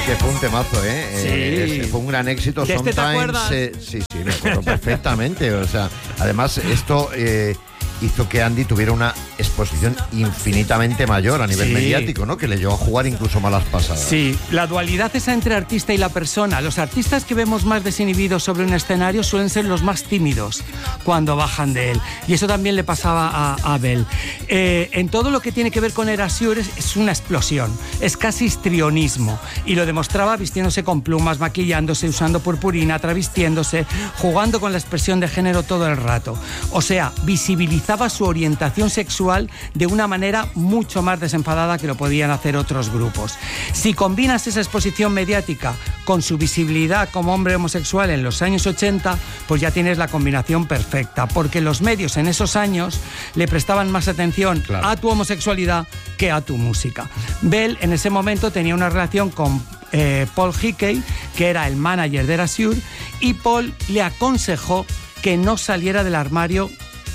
Que fue un temazo, ¿eh? Sí. Fue un gran éxito. ¿De este te acuerdas? Sí, me acuerdo perfectamente. O sea, además, esto hizo que Andy tuviera una exposición infinitamente mayor a nivel mediático, ¿no? Que le llevó a jugar incluso malas pasadas. Sí, la dualidad esa entre artista y la persona. Los artistas que vemos más desinhibidos sobre un escenario suelen ser los más tímidos cuando bajan de él. Y eso también le pasaba a Bell. En todo lo que tiene que ver con Erasure es una explosión. Es casi histrionismo. Y lo demostraba vistiéndose con plumas, maquillándose, usando purpurina, travestiéndose, jugando con la expresión de género todo el rato. O sea, visibilizaba su orientación sexual de una manera mucho más desenfadada que lo podían hacer otros grupos. Si combinas esa exposición mediática con su visibilidad como hombre homosexual en los años 80, pues ya tienes la combinación perfecta, porque los medios en esos años le prestaban más atención a tu homosexualidad que a tu música. Bell en ese momento tenía una relación con Paul Hickey, que era el manager de Erasure, y Paul le aconsejó que no saliera del armario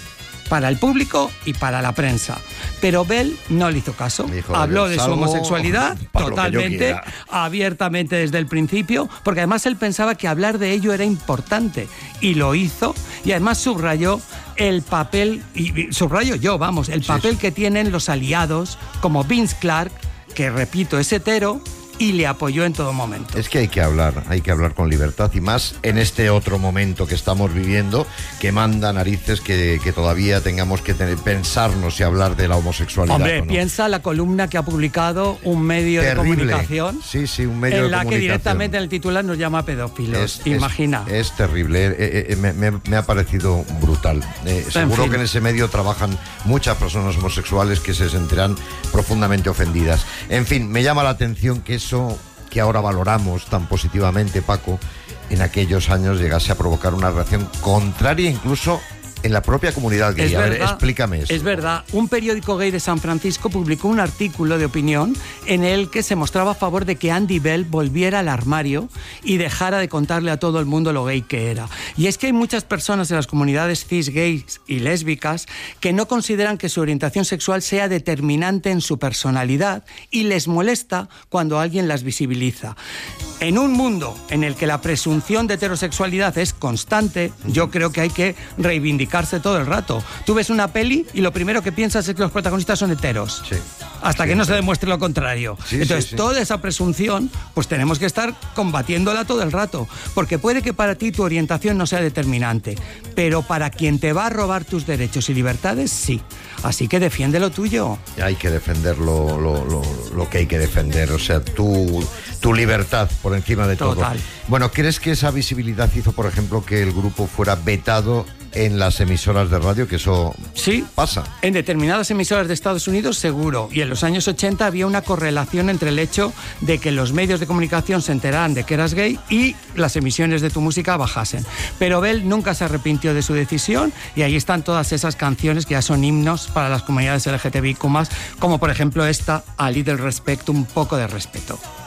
para el público y para la prensa. Pero Bell no le hizo caso. Habló de su homosexualidad totalmente, abiertamente desde el principio, porque además él pensaba que hablar de ello era importante, y lo hizo, y además subrayó el papel, y subrayo yo, vamos, el papel que tienen los aliados, como Vince Clarke, que repito, es hetero, y le apoyó en todo momento. Es que hay que hablar con libertad, y más en este otro momento que estamos viviendo, que manda narices que todavía tengamos que pensarnos y hablar de la homosexualidad. Hombre, ¿o no? Piensa la columna que ha publicado un medio de comunicación. Sí, un medio de comunicación. En la que directamente en el titular nos llama pedófilos. Imagina. Es terrible. Me ha parecido brutal. Seguro que en ese medio trabajan muchas personas homosexuales que se sentirán profundamente ofendidas. En fin, me llama la atención que eso que ahora valoramos tan positivamente, Paco, en aquellos años llegase a provocar una reacción contraria incluso en la propia comunidad gay. A ver, explícame eso. Es verdad. Un periódico gay de San Francisco publicó un artículo de opinión en el que se mostraba a favor de que Andy Bell volviera al armario y dejara de contarle a todo el mundo lo gay que era. Y es que hay muchas personas en las comunidades cis, gays y lésbicas que no consideran que su orientación sexual sea determinante en su personalidad, y les molesta cuando alguien las visibiliza. En un mundo en el que la presunción de heterosexualidad es constante, yo creo que hay que reivindicarse todo el rato. Tú ves una peli y lo primero que piensas es que los protagonistas son heteros. Sí. Hasta que no se demuestre lo contrario. Entonces, sí. toda esa presunción, pues tenemos que estar combatiéndola todo el rato. Porque puede que para ti tu orientación no sea determinante, pero para quien te va a robar tus derechos y libertades, sí. Así que defiende lo tuyo. Hay que defender lo que hay que defender. O sea, tu libertad por encima de todo. Total. Bueno, ¿crees que esa visibilidad hizo, por ejemplo, que el grupo fuera vetado en las emisoras de radio? Que eso pasa. En determinadas emisoras de Estados Unidos seguro, y en los años 80 había una correlación entre el hecho de que los medios de comunicación se enteraran de que eras gay y las emisiones de tu música bajasen. Pero Bell nunca se arrepintió de su decisión, y ahí están todas esas canciones que ya son himnos para las comunidades LGTBIQ+, como por ejemplo esta, A Little Respect, un poco de respeto.